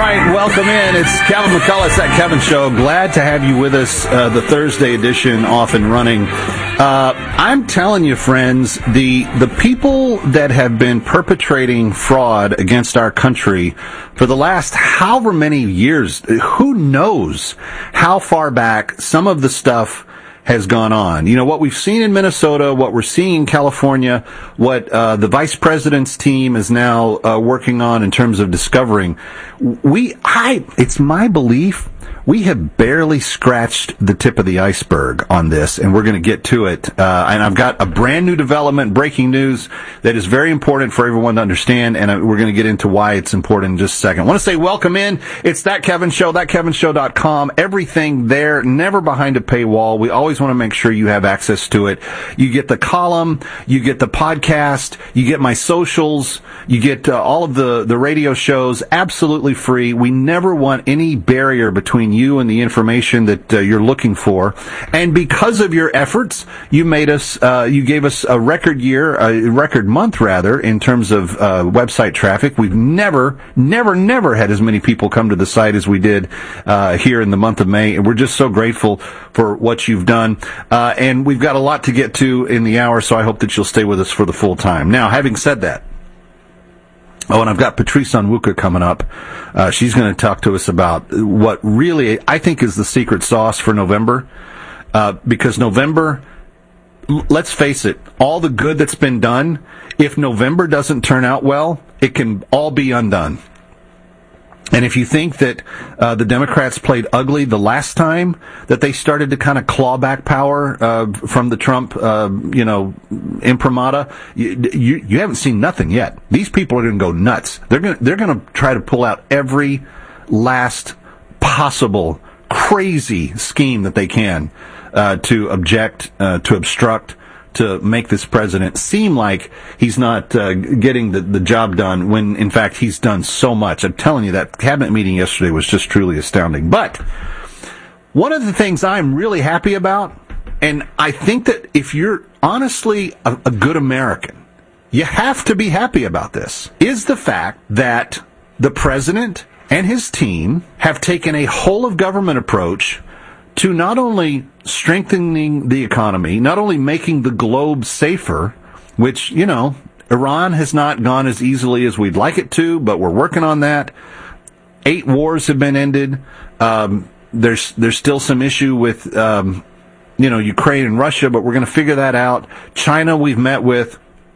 right, welcome in. It's Kevin McCullough. It's That Kevin Show. Glad to have you with us, the Thursday edition off and running. I'm telling you, friends, the people that have been perpetrating fraud against our country for the last however many years, who knows how far back some of the stuff has gone on. You know, what we've seen in Minnesota, what we're seeing in California, what the vice president's team is now working on in terms of discovering. It's my belief we have barely scratched the tip of the iceberg on this, and we're going to get to it. And I've got a brand new development, breaking news, that is very important for everyone to understand, and we're going to get into why it's important in just a second. I want to say welcome in. It's That Kevin Show, thatkevinshow.com. Everything there, never behind a paywall. We always want to make sure you have access to it. You get the column, you get the podcast, you get my socials, you get all of the radio shows absolutely free. We never want any barrier between you and the information that you're looking for. And because of your efforts, you gave us a record year, a record month rather, in terms of website traffic. We've never had as many people come to the site as we did here in the month of May. And we're just so grateful for what you've done. And we've got a lot to get to in the hour, so I hope that you'll stay with us for the full time. Now, having said that, and I've got Patrice Onwuka coming up. She's going to talk to us about what really I think is the secret sauce for November. Because November, let's face it, all the good that's been done, if November doesn't turn out well, it can all be undone. And if you think that the Democrats played ugly the last time that they started to kind of claw back power from the Trump, imprimatur, you haven't seen nothing yet. These people are going to go nuts. They're going to try to pull out every last possible crazy scheme that they can to object, to obstruct, to make this president seem like he's not getting the job done when, in fact, he's done so much. I'm telling you, that cabinet meeting yesterday was just truly astounding. But one of the things I'm really happy about, and I think that if you're honestly a good American, you have to be happy about this, is the fact that the president and his team have taken a whole-of-government approach to not only strengthening the economy, not only making the globe safer, which, Iran has not gone as easily as we'd like it to, but we're working on that. 8 wars have been ended. There's still some issue with, Ukraine and Russia, but we're going to figure that out. China we've met with.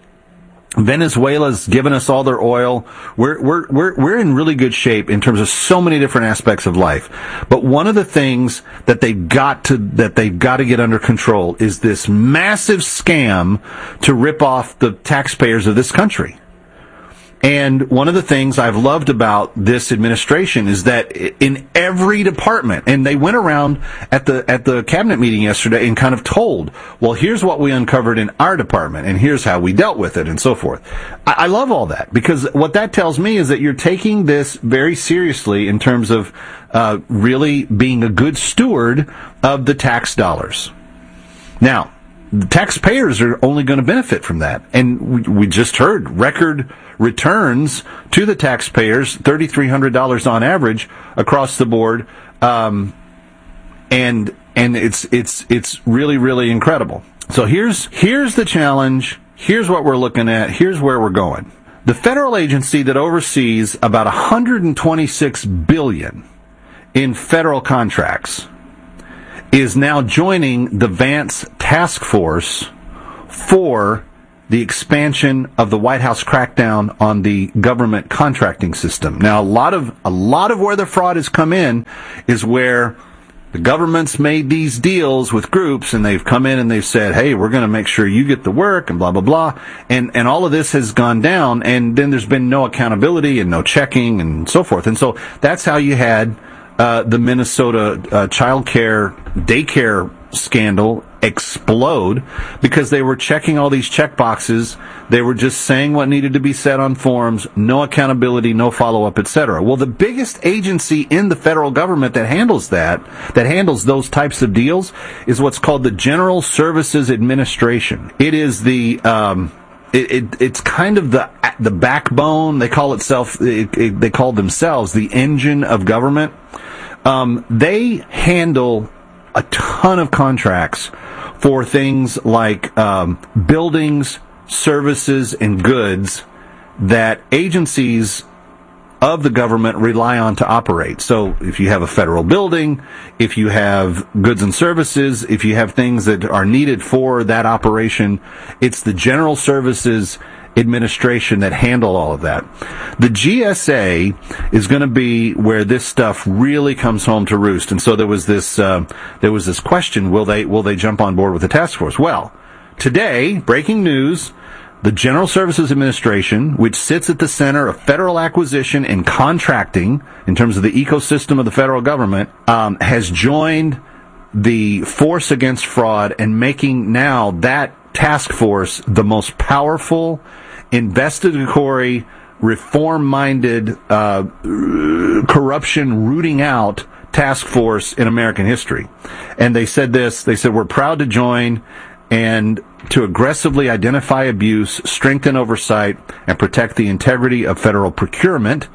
Venezuela's given us all their oil. We're in really good shape in terms of so many different aspects of life. But one of the things that they've got to get under control is this massive scam to rip off the taxpayers of this country. And one of the things I've loved about this administration is that in every department, and they went around at the cabinet meeting yesterday and kind of told, well, here's what we uncovered in our department, and here's how we dealt with it, and so forth. I love all that, because what that tells me is that you're taking this very seriously in terms of really being a good steward of the tax dollars. Now, the taxpayers are only going to benefit from that. And we just heard record returns to the taxpayers, $3,300 on average across the board. And it's really, really incredible. So here's the challenge. Here's what we're looking at. Here's where we're going. The federal agency that oversees about $126 billion in federal contracts is now joining the Vance Task Force for the expansion of the White House crackdown on the government contracting system. Now, a lot of where the fraud has come in is where the government's made these deals with groups, and they've come in and they've said, hey, we're going to make sure you get the work, and blah, blah, blah. And all of this has gone down, and then there's been no accountability and no checking and so forth. And so that's how you had the Minnesota child care daycare scandal explode, because they were checking all these check boxes. They were just saying what needed to be said on forms, no accountability, no follow-up, etc. Well, the biggest agency in the federal government that handles those types of deals, is what's called the General Services Administration. It is the it's kind of the backbone. They call they call themselves the engine of government. They handle a ton of contracts for things like buildings, services, and goods that agencies of the government rely on to operate. So if you have a federal building, if you have goods and services, if you have things that are needed for that operation, it's the General Services Administration that handle all of that. The GSA is going to be where this stuff really comes home to roost. And so there was this question: will they jump on board with the task force? Well, today, breaking news: the General Services Administration, which sits at the center of federal acquisition and contracting in terms of the ecosystem of the federal government, has joined the Force Against Fraud and making now that task force the most powerful, investigatory, reform-minded, corruption rooting out task force in American history. And they said we're proud to join and to aggressively identify abuse, strengthen oversight, and protect the integrity of federal procurement.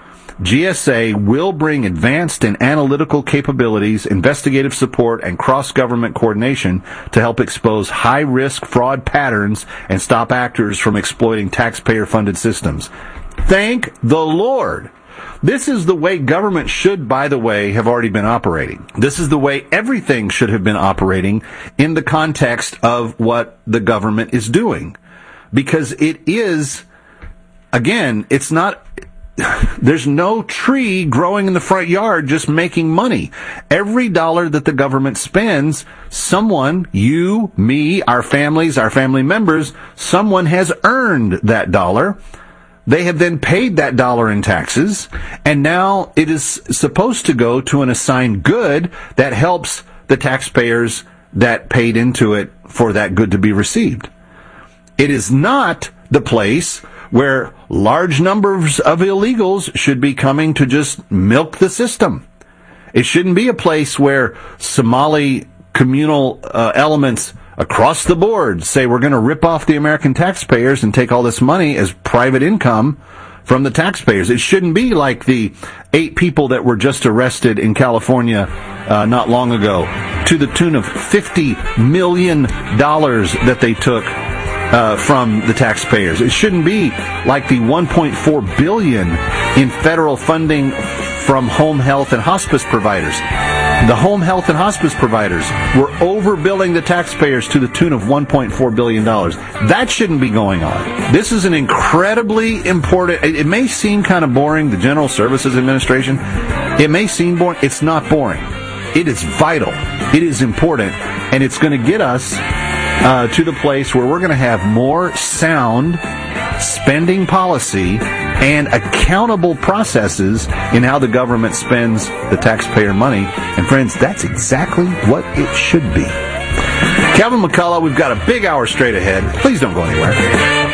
GSA will bring advanced and analytical capabilities, investigative support, and cross-government coordination to help expose high-risk fraud patterns and stop actors from exploiting taxpayer-funded systems. Thank the Lord! This is the way government should, by the way, have already been operating. This is the way everything should have been operating in the context of what the government is doing. Because it is, again, it's not, there's no tree growing in the front yard just making money. Every dollar that the government spends, someone, you, me, our families, our family members, someone has earned that dollar. They have then paid that dollar in taxes, and now it is supposed to go to an assigned good that helps the taxpayers that paid into it for that good to be received. It is not the place where large numbers of illegals should be coming to just milk the system. It shouldn't be a place where Somali communal elements across the board say we're going to rip off the American taxpayers and take all this money as private income from the taxpayers. It shouldn't be like the 8 people that were just arrested in California not long ago, to the tune of $50 million that they took from the taxpayers. It shouldn't be like the $1.4 billion in federal funding from home health and hospice providers. The home health and hospice providers were overbilling the taxpayers to the tune of $1.4 billion. That shouldn't be going on. This is an incredibly important, it may seem kind of boring, the General Services Administration. It may seem boring. It's not boring. It is vital. It is important. And it's going to get us to the place where we're going to have more sound spending policy and accountable processes in how the government spends the taxpayer money. And friends, that's exactly what it should be. Kevin McCullough, we've got a big hour straight ahead. Please don't go anywhere.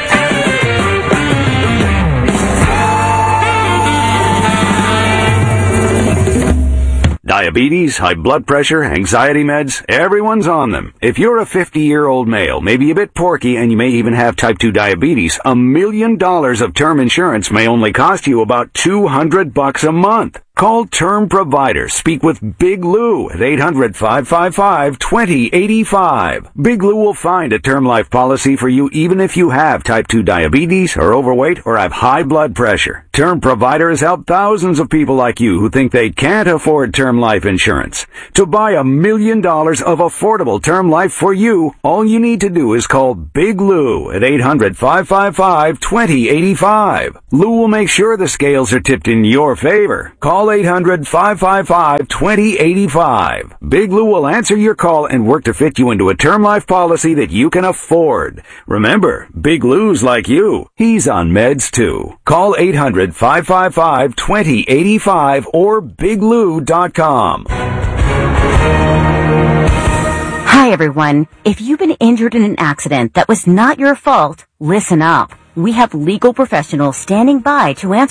Diabetes, high blood pressure, anxiety meds, everyone's on them. If you're a 50-year-old male, maybe a bit porky, and you may even have type 2 diabetes, $1 million of term insurance may only cost you about $200 a month. Call Term Provider. Speak with Big Lou at 800-555-2085. Big Lou will find a term life policy for you even if you have type 2 diabetes, are overweight, or have high blood pressure. Term Provider has helped thousands of people like you who think they can't afford term life insurance. To buy $1 million of affordable term life for you, all you need to do is call Big Lou at 800-555-2085. Lou will make sure the scales are tipped in your favor. Call 800-555-2085. Big Lou will answer your call and work to fit you into a term life policy that you can afford. Remember, Big Lou's like you. He's on meds too. Call 800-555-2085 or biglou.com. Hi everyone. If you've been injured in an accident that was not your fault, listen up. We have legal professionals standing by to answer